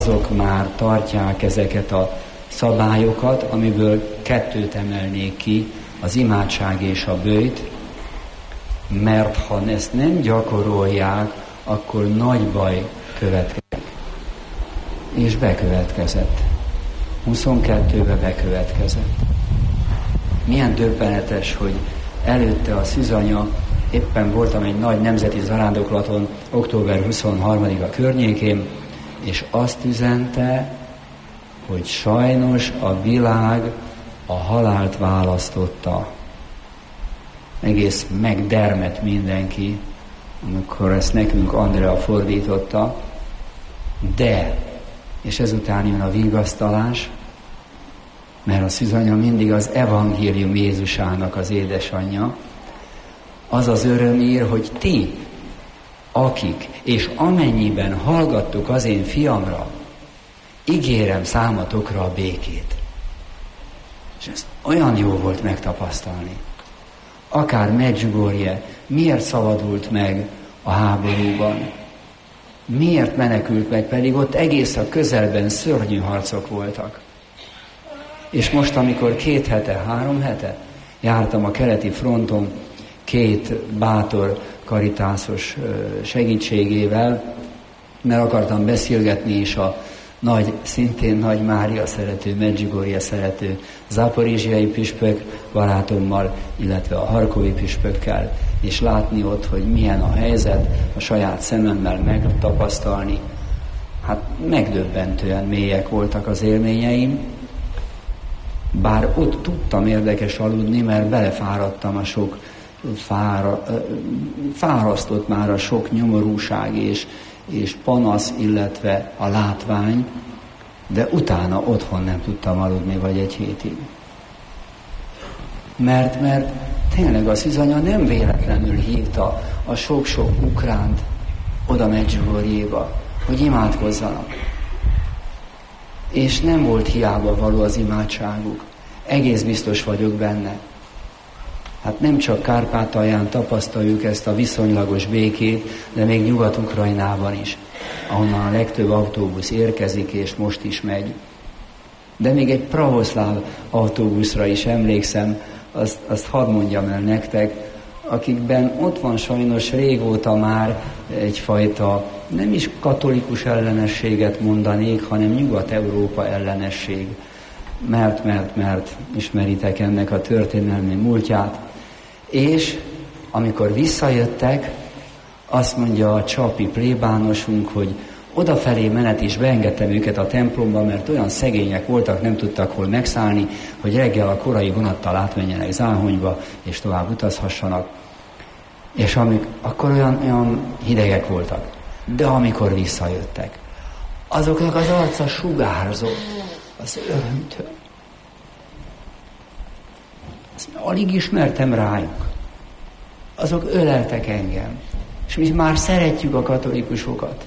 azok már tartják ezeket a szabályokat, amiből kettőt emelnék ki, az imádság és a böjt, mert ha ezt nem gyakorolják, akkor nagy baj következik. És bekövetkezett. 22-ben bekövetkezett. Milyen döbbenetes, hogy előtte a szűzanya, éppen voltam egy nagy nemzeti zarándoklaton, október 23-a környékén, és azt üzente, hogy sajnos a világ a halált választotta. Egész megdermet mindenki, amikor ezt nekünk Andrea fordította, de, és ezután jön a vigasztalás, mert a szűzanya mindig az evangélium Jézusának az édesanyja, az az örömír, hogy ti, akik és amennyiben hallgattok az én fiamra, ígérem számotokra a békét. És ez olyan jó volt megtapasztalni. Akár Medjugorje miért szabadult meg a háborúban? Miért menekült meg, pedig ott egész a közelben szörnyű harcok voltak. És most, amikor 2 hete, 3 hete jártam a keleti fronton 2 bátor karitásos segítségével, mert akartam beszélgetni is a szintén Nagy Mária szerető, Medjugorje szerető zaporizsiai püspök barátommal, illetve a harkovi püspökkel, és látni ott, hogy milyen a helyzet, a saját szememmel megtapasztalni. Hát megdöbbentően mélyek voltak az élményeim, bár ott tudtam érdekes aludni, mert belefáradtam a sok fárasztott már a sok nyomorúság és panasz, illetve a látvány, de utána otthon nem tudtam aludni, vagy 1 hétig. Mert tényleg a szűzanya nem véletlenül hívta a sok-sok ukránt oda Medjugorjéba, hogy imádkozzanak. És nem volt hiába való az imádságuk. Egész biztos vagyok benne. Hát nem csak Kárpátalján tapasztaljuk ezt a viszonylagos békét, de még Nyugat-Ukrajnában is, ahonnan a legtöbb autóbusz érkezik, és most is megy. De még egy pravoszláv autóbuszra is emlékszem, azt hadd mondjam el nektek, akikben ott van sajnos régóta már egyfajta, nem is katolikus ellenességet mondanék, hanem Nyugat-Európa ellenesség. Mert ismeritek ennek a történelmi múltját. És amikor visszajöttek, azt mondja a csapi plébánosunk, hogy odafelé menet is beengedtem őket a templomba, mert olyan szegények voltak, nem tudtak hol megszállni, hogy reggel a korai vonattal átmenjenek Záhonyba, és tovább utazhassanak. És akkor olyan hidegek voltak. De amikor visszajöttek, azoknak az arca sugárzott az örömtől. Alig ismertem rájuk. Azok öleltek engem. És mi már szeretjük a katolikusokat.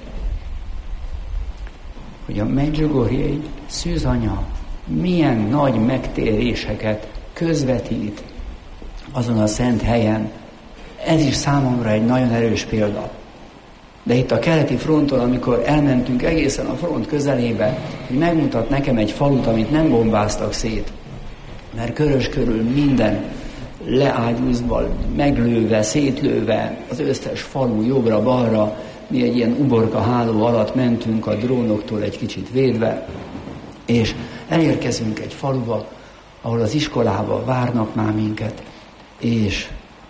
Hogy a Medjugorjei szűzanya milyen nagy megtéréseket közvetít azon a szent helyen. Ez is számomra egy nagyon erős példa. De itt a keleti fronton, amikor elmentünk egészen a front közelébe, hogy megmutat nekem egy falut, amit nem bombáztak szét, mert körös körül minden leágyúzva, meglőve, szétlőve, az összes falu jobbra-balra, mi egy ilyen uborka háló alatt mentünk a drónoktól egy kicsit védve, és elérkezünk egy faluba, ahol az iskolába várnak már minket, és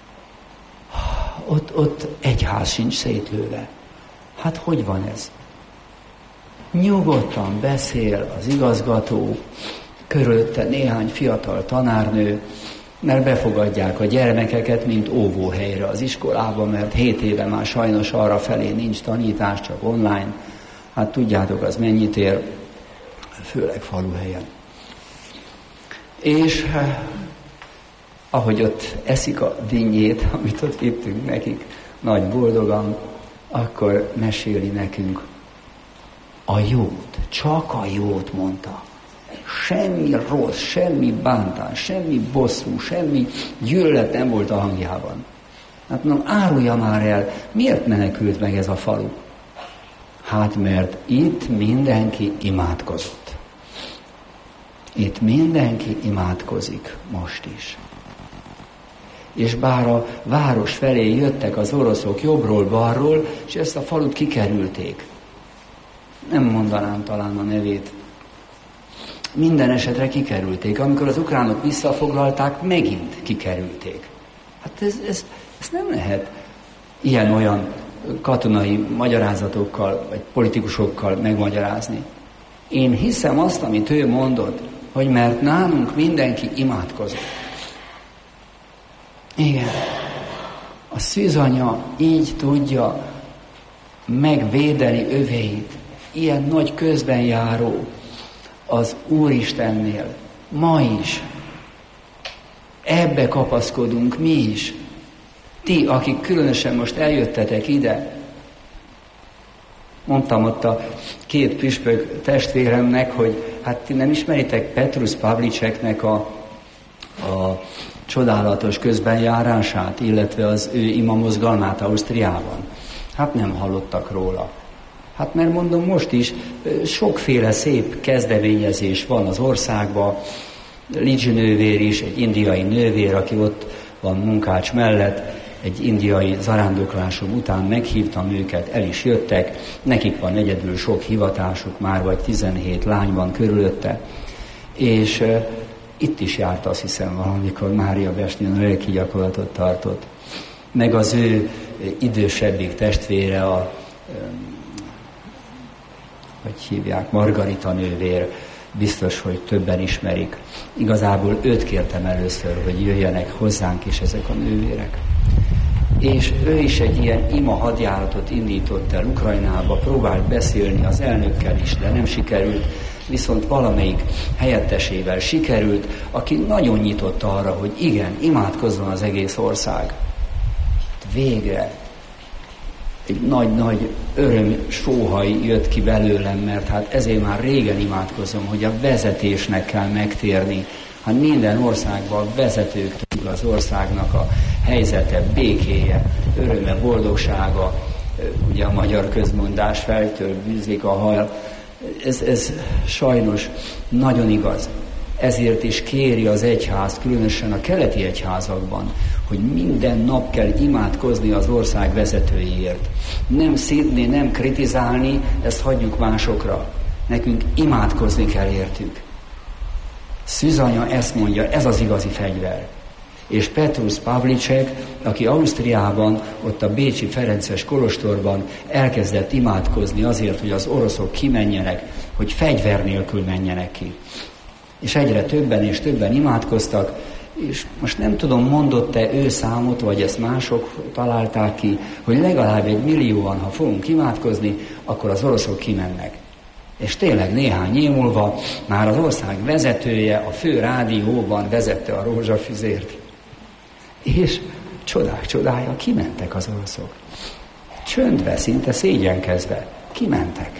ott egy ház sincs szétlőve. Hát hogy van ez? Nyugodtan beszél az igazgató, körülötte néhány fiatal tanárnő, mert befogadják a gyermekeket, mint óvóhelyre az iskolába, mert 7 éve már sajnos arra felé nincs tanítás, csak online. Hát tudjátok, az mennyit ér, főleg faluhelyen. És ahogy ott eszik a dinnyét, amit ott vittünk nekik, nagy boldogan, akkor meséli nekünk a jót, csak a jót mondta. Semmi rossz, semmi bántás, semmi bosszú, semmi gyűlölet nem volt a hangjában. Hát mondom, árulja már el, miért menekült meg ez a falu? Hát mert itt mindenki imádkozott. Itt mindenki imádkozik most is. És bár a város felé jöttek az oroszok jobbról-balról, és ezt a falut kikerülték. Nem mondanám talán a nevét. Minden esetre kikerülték. Amikor az ukránok visszafoglalták, megint kikerülték. Hát ez nem lehet ilyen-olyan katonai magyarázatokkal, vagy politikusokkal megmagyarázni. Én hiszem azt, amit ő mondott, hogy mert nálunk mindenki imádkozott. Igen. A szűzanya így tudja megvédeni övéit. Ilyen nagy közbenjáró az Úristennél. Ma is. Ebbe kapaszkodunk mi is. Ti, akik különösen most eljöttetek ide, mondtam ott a két püspök testvéremnek, hogy hát ti nem ismeritek Petrus Pavliceknek a csodálatos közbenjárását, illetve az ő imamozgalmát Ausztriában. Hát nem hallottak róla. Hát mert mondom, most is sokféle szép kezdeményezés van az országban. Lidzsi nővér is, egy indiai nővér, aki ott van Munkács mellett, egy indiai zarándoklások után meghívtam őket, el is jöttek, nekik van egyedül sok hivatásuk, már vagy 17 lány van körülötte, és itt is járt, azt hiszem, valamikor Mária Besnén a lelki gyakorlatot tartott. Meg az ő idősebbik testvére, hogy hívják, Margarita nővér, biztos, hogy többen ismerik. Igazából őt kértem először, hogy jöjjenek hozzánk is ezek a nővérek. És ő is egy ilyen ima hadjáratot indított el Ukrajnába, próbált beszélni az elnökkel is, de nem sikerült, viszont valamelyik helyettesével sikerült, aki nagyon nyitott arra, hogy igen, imádkozzon az egész ország. Végre egy nagy-nagy öröm sóhaj jött ki belőlem, mert hát ezért már régen imádkozom, hogy a vezetésnek kell megtérni. Hát minden országban vezetőktől az országnak a helyzete, békéje, öröme, boldogsága, ugye a magyar közmondás, feltől bűzik a hal, ez sajnos nagyon igaz. Ezért is kéri az egyház, különösen a keleti egyházakban, hogy minden nap kell imádkozni az ország vezetőiért. Nem szídni, nem kritizálni, ezt hagyjuk másokra. Nekünk imádkozni kell értük. Szűzanya ezt mondja, ez az igazi fegyver. És Petrus Pavlicek, aki Ausztriában, ott a bécsi Ferences kolostorban elkezdett imádkozni azért, hogy az oroszok kimenjenek, hogy fegyver nélkül menjenek ki. És egyre többen és többen imádkoztak, és most nem tudom, mondott-e ő számot, vagy ezt mások találták ki, hogy legalább 1 millióan, ha fogunk imádkozni, akkor az oroszok kimennek. És tényleg néhány év múlva már az ország vezetője a fő rádióban vezette a rózsafüzért. És csodák csodája, kimentek az oroszok. Csöndbe, szinte szégyenkezve, kimentek.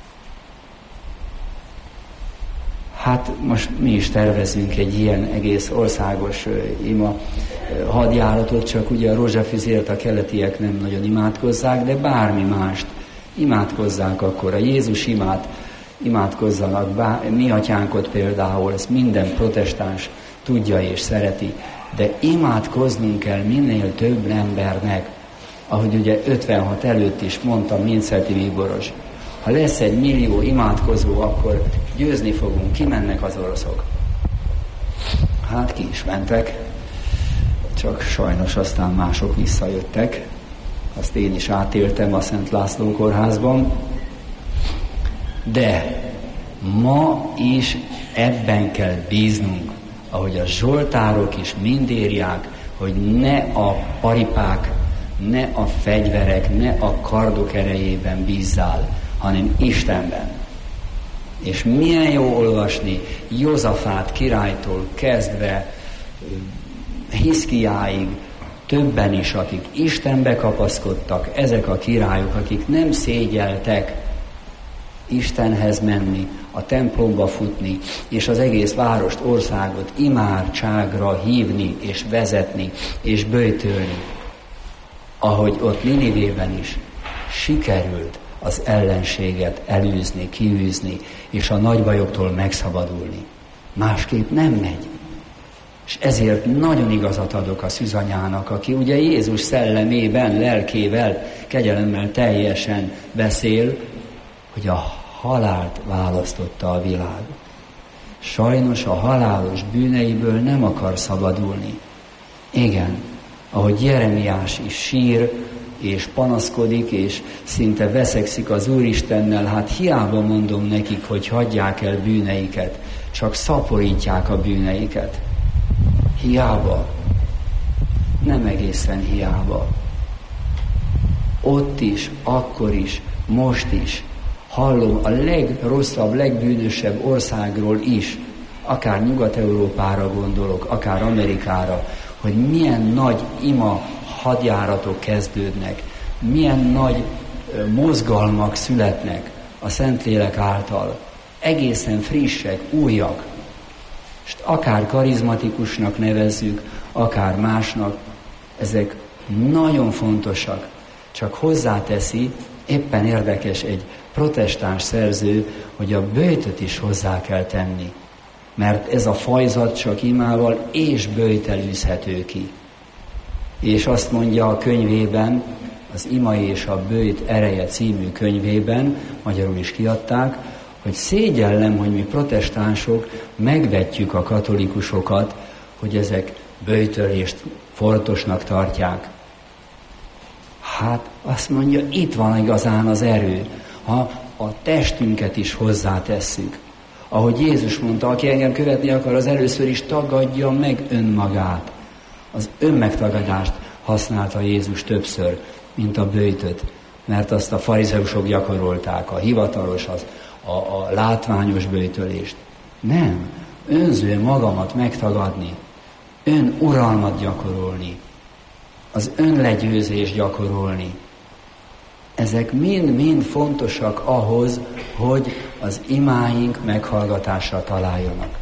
Hát most mi is tervezünk egy ilyen egész országos ima hadjáratot, csak ugye a rózsafüzért a keletiek nem nagyon imádkozzák, de bármi mást imádkozzák, akkor a Jézus imát imádkozzanak, mi atyánkot például, ezt minden protestáns tudja és szereti, de imádkoznunk kell minél több embernek, ahogy ugye 56 előtt is mondta Mindszelti Bíboros. Ha lesz 1 millió imádkozó, akkor győzni fogunk, kimennek az oroszok. Hát ki is mentek, csak sajnos aztán mások visszajöttek. Azt én is átéltem a Szent László kórházban. De ma is ebben kell bíznunk, ahogy a zsoltárok is mind írják, hogy ne a paripák, ne a fegyverek, ne a kardok erejében bízzál, hanem Istenben. És milyen jó olvasni Józsafát királytól kezdve Hiszkiáig, többen is, akik Istenbe kapaszkodtak, ezek a királyok, akik nem szégyeltek Istenhez menni, a templomba futni, és az egész várost, országot imádságra hívni, és vezetni, és böjtölni. Ahogy ott Ninivében is sikerült az ellenséget elűzni, kiűzni, és a nagy bajoktól megszabadulni. Másképp nem megy. És ezért nagyon igazat adok a szűzanyának, aki ugye Jézus szellemében, lelkével, kegyelemmel teljesen beszél, hogy a halált választotta a világ. Sajnos a halálos bűneiből nem akar szabadulni. Igen, ahogy Jeremiás is sír, és panaszkodik, és szinte veszekszik az Úristennel, hát hiába mondom nekik, hogy hagyják el bűneiket, csak szaporítják a bűneiket. Hiába. Nem egészen hiába. Ott is, akkor is, most is hallom a legrosszabb, legbűnösebb országról is, akár Nyugat-Európára gondolok, akár Amerikára, hogy milyen nagy ima hadjáratok kezdődnek, milyen nagy mozgalmak születnek a Szentlélek által. Egészen frissek, újak. És akár karizmatikusnak nevezzük, akár másnak, ezek nagyon fontosak. Csak hozzáteszi, éppen érdekes egy protestáns szerző, hogy a böjtöt is hozzá kell tenni. Mert ez a fajzat csak imával és böjttel űzhető ki. És azt mondja a könyvében, az Ima és a böjt ereje című könyvében, magyarul is kiadták, hogy szégyellem, hogy mi protestánsok megvetjük a katolikusokat, hogy ezek böjtölést fontosnak tartják. Hát azt mondja, itt van igazán az erő, ha a testünket is hozzátesszük. Ahogy Jézus mondta, aki engem követni akar, az először is tagadja meg önmagát. Az önmegtagadást használta Jézus többször, mint a böjtöt, mert azt a farizeusok gyakorolták, a hivatalos, a látványos böjtölést. Nem, önző magamat megtagadni, önuralmat gyakorolni, az önlegyőzést gyakorolni. Ezek mind-mind fontosak ahhoz, hogy az imáink meghallgatásra találjanak.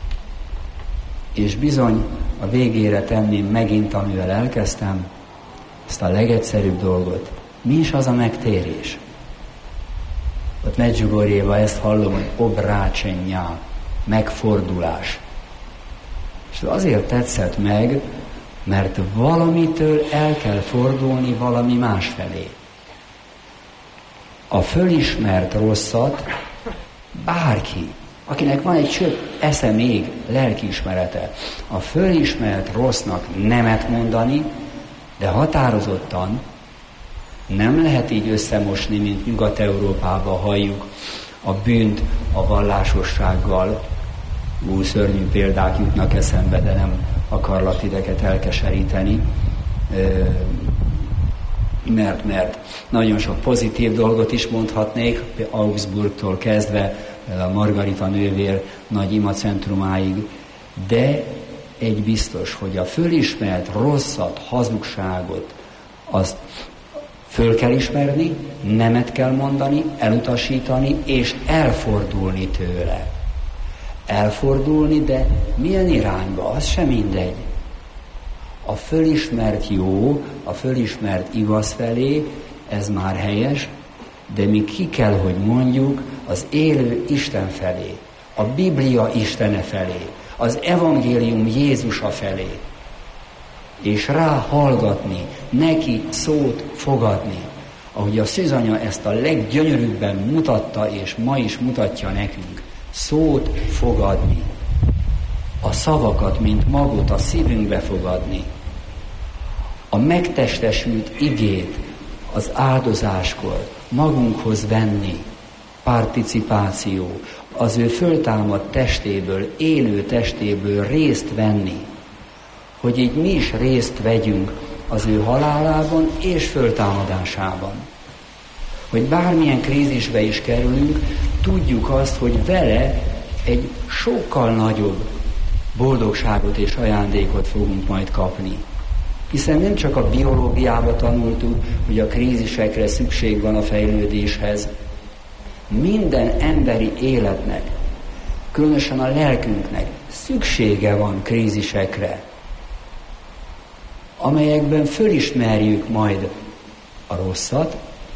És bizony a végére tenném megint, amivel elkezdtem, ezt a legegyszerűbb dolgot. Mi is az a megtérés? Ott Medjugorjéban ezt hallom, hogy obrácsennyá, megfordulás. És azért tetszett meg, mert valamitől el kell fordulni valami más felé. A fölismert rosszat bárki, akinek van egy csöpp esze még, lelkiismerete, a fölismert rossznak nemet mondani, de határozottan nem lehet így összemosni, mint Nyugat-Európában halljuk a bűnt a vallásossággal. Szörnyű példák jutnak eszembe, de nem akarlak titeket elkeseríteni, mert nagyon sok pozitív dolgot is mondhatnék, Augsburgtól kezdve a Margarita nővér nagy imacentrumáig, de egy biztos, hogy a fölismert rosszat, hazugságot, azt föl kell ismerni, nemet kell mondani, elutasítani, és elfordulni tőle. Elfordulni, de milyen irányba? Az sem mindegy. A fölismert jó, a fölismert igaz felé, ez már helyes, de mi ki kell, hogy mondjuk az élő Isten felé, a Biblia Istene felé, az evangélium Jézusa felé, és rá hallgatni, neki szót fogadni, ahogy a szűzanya ezt a leggyönyörűbben mutatta, és ma is mutatja nekünk, szót fogadni, a szavakat, mint magot a szívünkbe fogadni, a megtestesült igét az áldozáskor magunkhoz venni, participáció, az ő föltámadt testéből, élő testéből részt venni, hogy így mi is részt vegyünk az ő halálában és föltámadásában. Hogy bármilyen krízisbe is kerülünk, tudjuk azt, hogy vele egy sokkal nagyobb boldogságot és ajándékot fogunk majd kapni. Hiszen nem csak a biológiában tanultuk, hogy a krízisekre szükség van a fejlődéshez. Minden emberi életnek, különösen a lelkünknek szüksége van krízisekre, amelyekben fölismerjük majd a rosszat,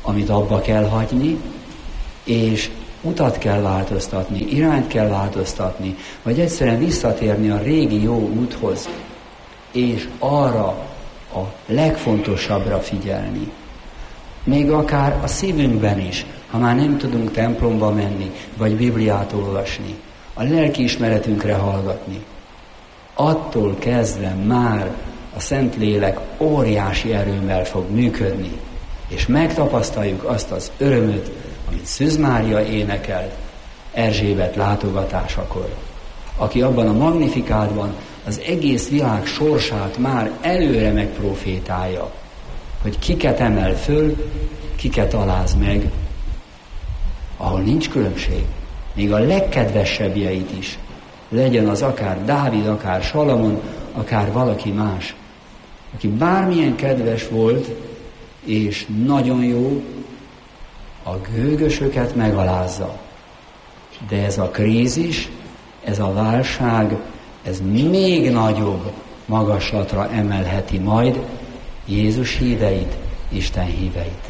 amit abba kell hagyni, és utat kell változtatni, irányt kell változtatni, vagy egyszerűen visszatérni a régi jó úthoz, és arra a legfontosabbra figyelni. Még akár a szívünkben is, ha már nem tudunk templomba menni, vagy Bibliát olvasni, a lelkiismeretünkre hallgatni. Attól kezdve már a Szentlélek óriási erőmmel fog működni, és megtapasztaljuk azt az örömöt, amit Szűz Mária énekelt Erzsébet látogatásakor, aki abban a Magnifikátban az egész világ sorsát már előre megprofétálja, hogy kiket emel föl, kiket aláz meg, ahol nincs különbség, még a legkedvesebbjeit is, legyen az akár Dávid, akár Salamon, akár valaki más, aki bármilyen kedves volt, és nagyon jó, a gőgösöket megalázza. De ez a krízis, ez a válság, ez még nagyobb magaslatra emelheti majd Jézus híveit, Isten híveit.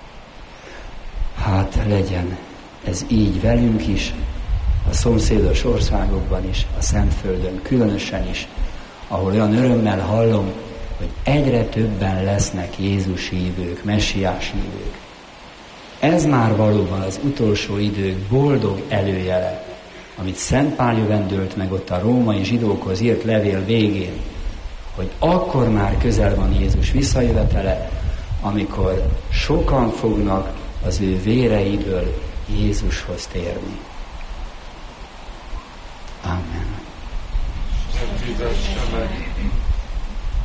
Hát legyen ez így velünk is, a szomszédos országokban is, a Szentföldön különösen is, ahol olyan örömmel hallom, hogy egyre többen lesznek Jézus hívők, messiás hívők. Ez már valóban az utolsó idők boldog előjele, amit Szent Pál jövendölt meg ott a római zsidókhoz írt levél végén, hogy akkor már közel van Jézus visszajövetele, amikor sokan fognak az ő véreiből Jézushoz térni. Amen.